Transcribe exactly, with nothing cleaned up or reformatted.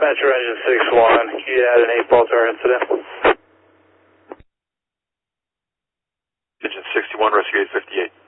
Dispatcher engine six one, you had an eight ball to our incident. Engine sixty-one, rescue eight fifty-eight.